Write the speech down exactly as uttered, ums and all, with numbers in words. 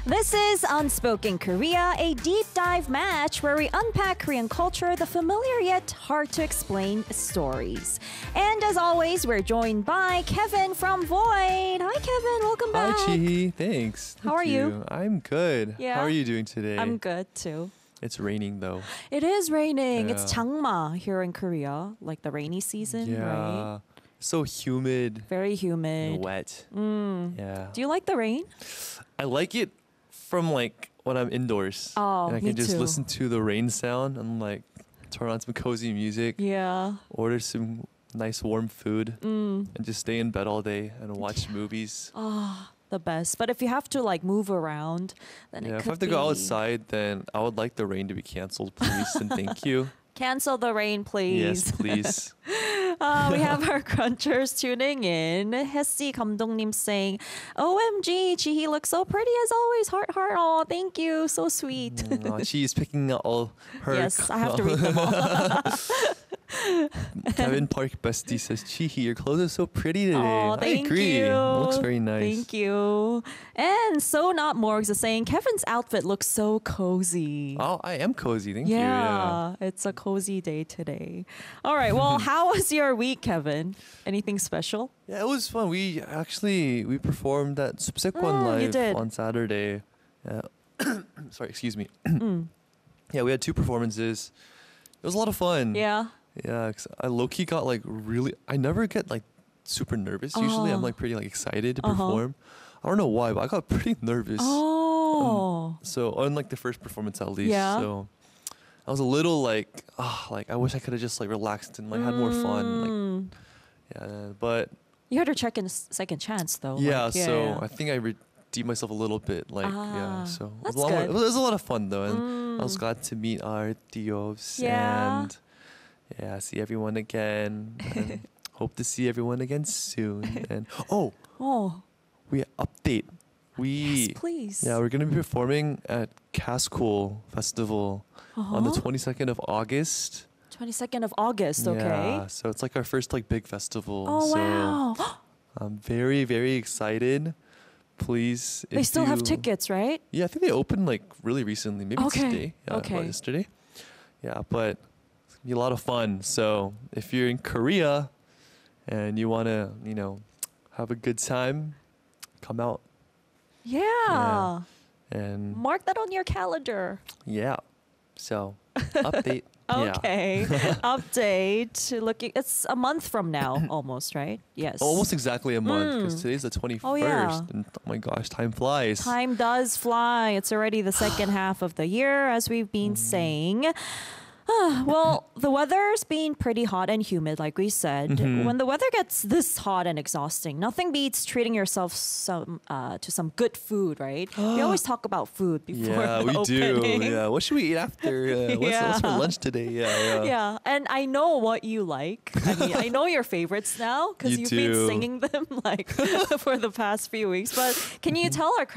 This is Unspoken Korea, a deep dive match where we unpack Korean culture, the familiar yet hard to explain stories. And as always, we're joined by Kevin from Void. Hi, Kevin. Welcome back. Hi, Chi. Thanks. How Thank are you? I'm good. Yeah? How are you doing today? I'm good too. It's raining though. It is raining. It's Yeah. Changma here in Korea, like the rainy season, yeah. right? So humid Very and humid. wet. Mm. Yeah. Do you like the rain? I like it from like when I'm indoors. Oh, and I me can just too. listen to the rain sound and like turn on some cozy music, Yeah. order some nice warm food, Mm. and just stay in bed all day and watch movies. Ah, the best. But if you have to like move around, then Yeah, it if could I have to be... go outside, then I would like the rain to be canceled, please, and thank you. Cancel the rain, please. Yes, please. Uh, we have our crunchers tuning in. Hessi 감독님 saying, O M G, Jihee looks so pretty as always. Heart, heart. Oh, thank you. So sweet. Mm, she's picking out all her. Yes, I have to read them all. Kevin Park Bestie says, Chihi, your clothes are so pretty today. Oh, I thank agree. you. It looks very nice. Thank you. And So Not Morgs is saying, Kevin's outfit looks so cozy. Oh, I am cozy. Thank yeah, you. Yeah. it's a cozy day today. All right. Well, how was your week, Kevin? Anything special? Yeah, it was fun. We actually we performed at Subsequent Mm, you Live did. on Saturday. Yeah. Sorry, excuse me. Mm. Yeah, we had two performances. It was a lot of fun. Yeah. Yeah, 'cause I low key got like really. I never get like super nervous. Usually, Oh. I'm like pretty like excited to Uh-huh. perform. I don't know why, but I got pretty nervous. Oh. So on like the first performance at least. Yeah. So I was a little like, ah, like I wish I could have just like relaxed and like had more fun. Like Mm. yeah, but You had to check in a s- second chance, though. yeah. like, So yeah. I think I redeemed myself a little bit. Like Ah, yeah. So it was, that's a lot more- good. it was a lot of fun though, and I was Mm. glad to meet our tios Yeah. and yeah, see everyone again. And hope to see everyone again soon. And oh, Oh, we update. We yes, please. yeah, we're gonna be performing at Cascool Festival on the Uh-huh. twenty-second of August. twenty-second of August, okay. Yeah, so it's like our first like big festival. Oh, so wow. I'm very very excited. Please, They if still have you- tickets, right? Yeah, I think they opened like really recently, maybe Okay, today. Yeah, okay. or yesterday. Yeah, but it's gonna be a lot of fun. So if you're in Korea and you wanna, you know, have a good time, come out Yeah. and Mark that on your calendar. yeah. So update. Yeah. Okay. Update. Looking, it's a month from now, almost, right? Yes. Almost exactly a month because Mm. today's the twenty-first. Oh, yeah. And oh my gosh, time flies. Time does fly. It's already the second half of the year, as we've been Mm. saying. Ah, well, the weather's been pretty hot and humid, like we said. Mhm. When the weather gets this hot and exhausting, nothing beats treating yourself some uh, to some good food, right? we always talk about food before Yeah, the we do. opening. Yeah. What should we eat after? Uh, what's, what's for Yeah. lunch today? Yeah, yeah. Yeah, and I know what you like. I mean, I know your favorites now because You you've been do. singing them like for the past few weeks. But can you tell our